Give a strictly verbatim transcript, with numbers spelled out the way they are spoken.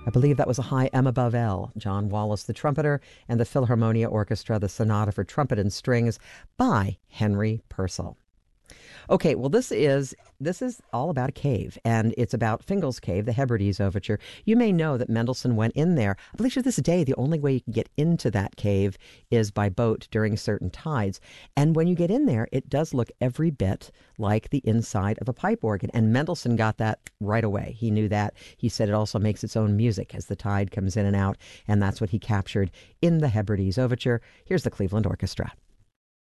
I believe that was a high M above L. John Wallace, the trumpeter, and the Philharmonia Orchestra, the Sonata for Trumpet and Strings by Henry Purcell. Okay, well, this is this is all about a cave, and it's about Fingal's Cave, the Hebrides Overture. You may know that Mendelssohn went in there. I believe to this day, the only way you can get into that cave is by boat during certain tides. And when you get in there, it does look every bit like the inside of a pipe organ. And Mendelssohn got that right away. He knew that. He said it also makes its own music as the tide comes in and out, and that's what he captured in the Hebrides Overture. Here's the Cleveland Orchestra.